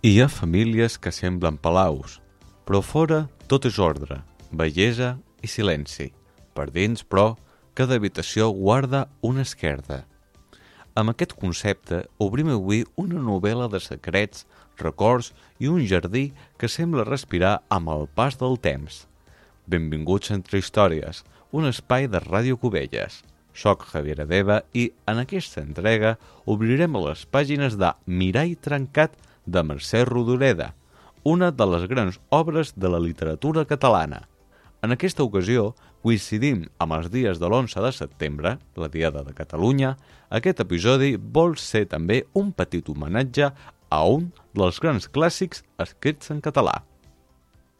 Hi ha famílies que semblen palaus, però fora tot és ordre, bellesa i silenci. Per dins, però, cada habitació guarda una esquerda. Amb aquest concepte obrim avui una novel·la de secrets, records i un jardí que sembla respirar amb el pas del temps. Benvinguts a Entre Històries, un espai de Ràdio Cubelles. Soc Javier Adeba i en aquesta entrega obrirem les pàgines de Mirall trencat de Mercè Rodoreda, una de les grans obres de la literatura catalana. En aquesta ocasió, coincidint amb els dies de l'11 de setembre, la Diada de Catalunya, aquest episodi vol ser també un petit homenatge a un dels grans clàssics escrits en català.